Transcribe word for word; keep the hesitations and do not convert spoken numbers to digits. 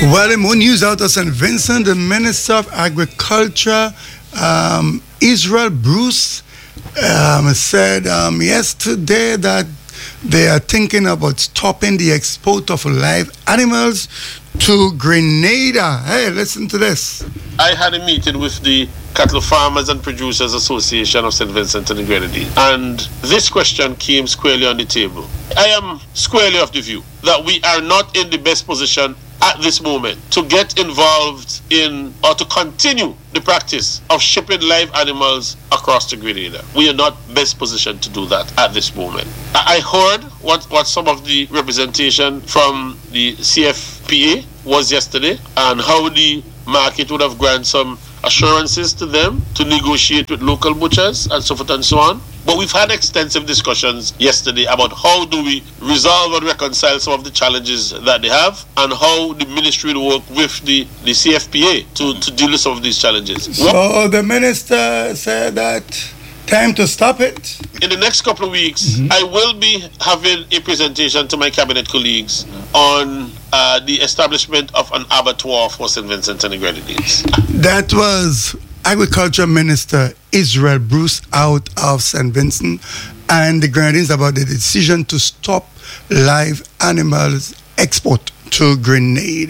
Well, in more news out of Saint Vincent, the Minister of Agriculture, um, Israel Bruce, um, said um, yesterday that they are thinking about stopping the export of live animals to Grenada. Hey, listen to this. I had a meeting with the Cattle Farmers and Producers Association of Saint Vincent and the Grenadines, and this question came squarely on the table. I am squarely of the view that we are not in the best position at this moment to get involved in or to continue the practice of shipping live animals across to Grenada. We are not best positioned to do that at this moment. I heard what, what some of the representation from the C F P A was yesterday and how the market would have granted some assurances to them to negotiate with local butchers and so forth and so on. But we've had extensive discussions yesterday about how do we resolve and reconcile some of the challenges that they have and how the ministry will work with the, the C F P A to, to deal with some of these challenges. So the minister said that time to stop it. In the next couple of weeks, Mm-hmm. I will be having a presentation to my cabinet colleagues on uh, the establishment of an abattoir for Saint Vincent and the Grenadines. That was Agriculture Minister Israel Bruce out of Saint Vincent and the Grenadines about the decision to stop live animals export to Grenada.